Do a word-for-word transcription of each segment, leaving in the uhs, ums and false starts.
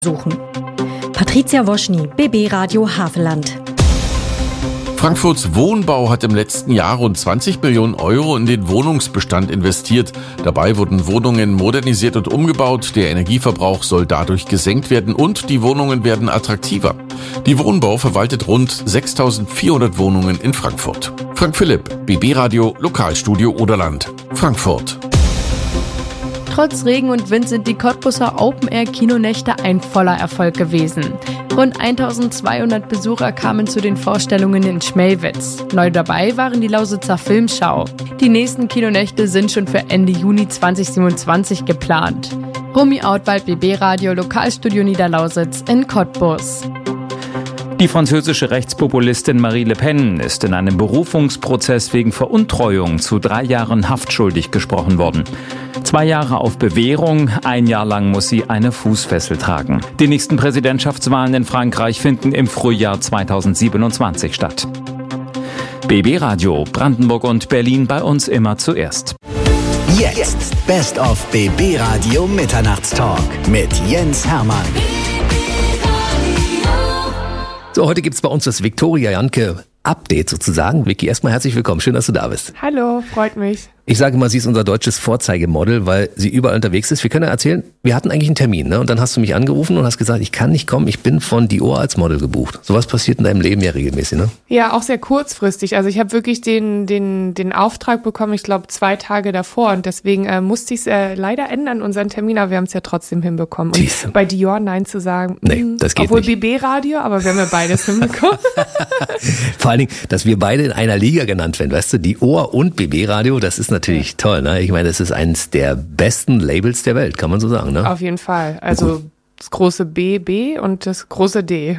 suchen. Patricia Woschny, B B Radio Havelland. Frankfurts Wohnbau hat im letzten Jahr rund zwanzig Millionen Euro in den Wohnungsbestand investiert. Dabei wurden Wohnungen modernisiert und umgebaut. Der Energieverbrauch soll dadurch gesenkt werden und die Wohnungen werden attraktiver. Die Wohnbau verwaltet rund sechstausendvierhundert Wohnungen in Frankfurt. Frank Philipp, B B Radio Lokalstudio Oderland, Frankfurt. Trotz Regen und Wind sind die Cottbuser Open-Air-Kinonächte ein voller Erfolg gewesen. Rund eintausendzweihundert Besucher kamen zu den Vorstellungen in Schmelwitz. Neu dabei waren die Lausitzer Filmschau. Die nächsten Kinonächte sind schon für Ende Juni zweitausendsiebenundzwanzig geplant. Romy Outwald, B B Radio Lokalstudio Niederlausitz in Cottbus. Die französische Rechtspopulistin Marie Le Pen ist in einem Berufungsprozess wegen Veruntreuung zu drei Jahren Haft schuldig gesprochen worden. Zwei Jahre auf Bewährung, ein Jahr lang muss sie eine Fußfessel tragen. Die nächsten Präsidentschaftswahlen in Frankreich finden im Frühjahr zweitausendsiebenundzwanzig statt. B B Radio, Brandenburg und Berlin bei uns immer zuerst. Jetzt Best of B B Radio Mitternachtstalk mit Jens Hermann. So, heute gibt's bei uns das Viktoria Janke Update sozusagen. Vicky, erstmal herzlich willkommen. Schön, dass du da bist. Hallo, freut mich. Ich sage mal, sie ist unser deutsches Vorzeigemodel, weil sie überall unterwegs ist. Wir können ja erzählen, wir hatten eigentlich einen Termin, ne? Und dann hast du mich angerufen und hast gesagt, ich kann nicht kommen, ich bin von Dior als Model gebucht. Sowas passiert in deinem Leben ja regelmäßig, ne? Ja, auch sehr kurzfristig. Also ich habe wirklich den den den Auftrag bekommen, ich glaube zwei Tage davor. Und deswegen äh, musste ich es äh, leider ändern, unseren Termin, aber wir haben es ja trotzdem hinbekommen. Und Siehste. Bei Dior Nein zu sagen, nee, mh, das geht obwohl nicht. B B-Radio, aber wir haben ja beides hinbekommen. Vor allen Dingen, dass wir beide in einer Liga genannt werden, weißt du, Dior und B B-Radio, das ist natürlich ja. toll, ne? Ich meine, das ist eines der besten Labels der Welt, kann man so sagen, ne? Auf jeden Fall. Also Gut. Das große B B und das große D.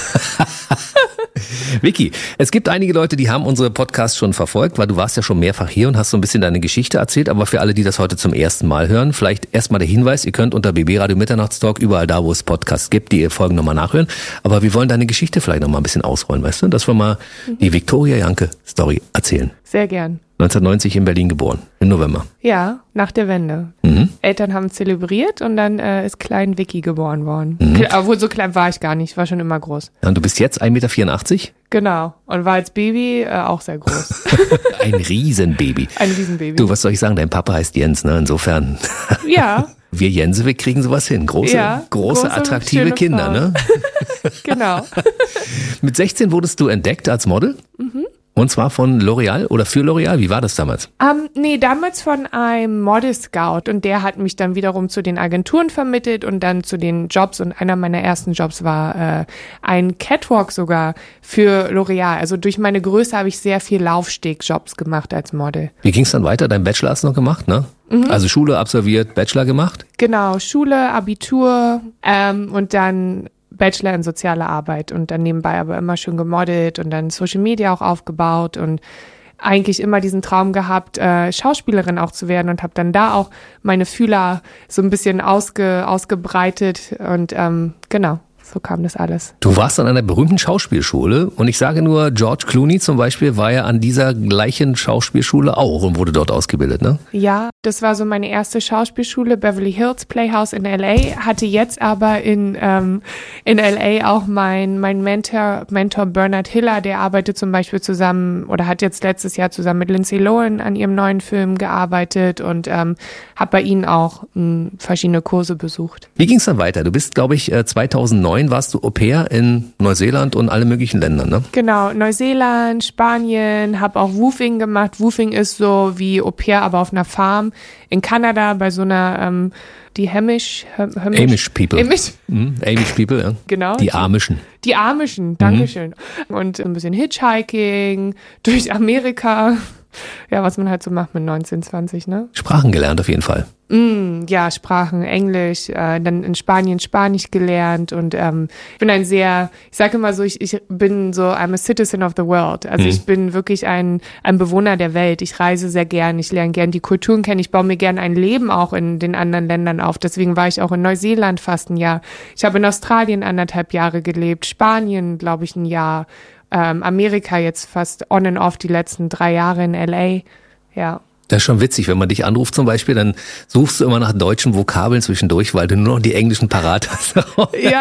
Vicky, es gibt einige Leute, die haben unsere Podcasts schon verfolgt, weil du warst ja schon mehrfach hier und hast so ein bisschen deine Geschichte erzählt, aber für alle, die das heute zum ersten Mal hören, vielleicht erstmal der Hinweis, ihr könnt unter B B Radio Mitternachtstalk überall da, wo es Podcasts gibt, die Folgen nochmal nachhören, aber wir wollen deine Geschichte vielleicht nochmal ein bisschen ausrollen, weißt du, dass wir mal mhm. die Viktoria Janke Story erzählen. Sehr gern. neunzehnhundertneunzig in Berlin geboren, im November. Ja, nach der Wende. Mhm. Eltern haben zelebriert und dann äh, ist klein Vicky geboren worden. Mhm. Obwohl, so klein war ich gar nicht, war schon immer groß. Ja, und du bist jetzt ein Meter vierundachtzig? Genau, und war als Baby äh, auch sehr groß. Ein Riesenbaby. Ein Riesenbaby. Du, was soll ich sagen, dein Papa heißt Jens, ne? Insofern. Ja. Wir Jense, wir kriegen sowas hin. Große, ja, große, große attraktive Kinder, Frau. Ne? Genau. Mit sechzehn wurdest du entdeckt als Model? Mhm. Und zwar von L'Oreal oder für L'Oreal? Wie war das damals? Um, nee, damals von einem Model Scout und der hat mich dann wiederum zu den Agenturen vermittelt und dann zu den Jobs und einer meiner ersten Jobs war äh, ein Catwalk sogar für L'Oreal. Also durch meine Größe habe ich sehr viel Laufstegjobs gemacht als Model. Wie ging es dann weiter? Dein Bachelor hast du noch gemacht, ne? Mhm. Also Schule absolviert, Bachelor gemacht? Genau, Schule, Abitur ähm, und dann Bachelor in soziale Arbeit und dann nebenbei aber immer schön gemodelt und dann Social Media auch aufgebaut und eigentlich immer diesen Traum gehabt, äh, Schauspielerin auch zu werden und habe dann da auch meine Fühler so ein bisschen ausge, ausgebreitet und ähm, genau. So kam das alles. Du warst an einer berühmten Schauspielschule und ich sage nur, George Clooney zum Beispiel war ja an dieser gleichen Schauspielschule auch und wurde dort ausgebildet, ne? Ja, das war so meine erste Schauspielschule, Beverly Hills Playhouse in L A, hatte jetzt aber in ähm, in L A auch mein mein Mentor, Mentor Bernard Hiller, der arbeitet zum Beispiel zusammen oder hat jetzt letztes Jahr zusammen mit Lindsay Lohan an ihrem neuen Film gearbeitet und ähm, habe bei ihnen auch mh, verschiedene Kurse besucht. Wie ging es dann weiter? Du bist, glaube ich, zweitausendneun warst du Au-pair in Neuseeland und alle möglichen Ländern, ne? Genau, Neuseeland, Spanien, habe auch Woofing gemacht. Woofing ist so wie Au-pair, aber auf einer Farm. In Kanada bei so einer, ähm, die Hamish, Hamish, Amish People. Amish. Mhm, Amish People, ja. Genau. Die Amischen. Die Amischen, Dankeschön. Mhm. Und ein bisschen Hitchhiking durch Amerika. Ja, was man halt so macht mit neunzehn, zwanzig, ne? Sprachen gelernt auf jeden Fall. Mm, ja, Sprachen, Englisch, äh, dann in Spanien Spanisch gelernt und ähm, ich bin ein sehr, ich sage immer so, ich, ich bin so, I'm a citizen of the world. Also mhm. ich bin wirklich ein, ein Bewohner der Welt. Ich reise sehr gern, ich lerne gern die Kulturen kennen, ich baue mir gern ein Leben auch in den anderen Ländern auf. Deswegen war ich auch in Neuseeland fast ein Jahr. Ich habe in Australien anderthalb Jahre gelebt, Spanien, glaube ich, ein Jahr. Ähm, Amerika jetzt fast on and off die letzten drei Jahre in L A, ja. Das ist schon witzig, wenn man dich anruft zum Beispiel, dann suchst du immer nach deutschen Vokabeln zwischendurch, weil du nur noch die englischen parat hast. Ja,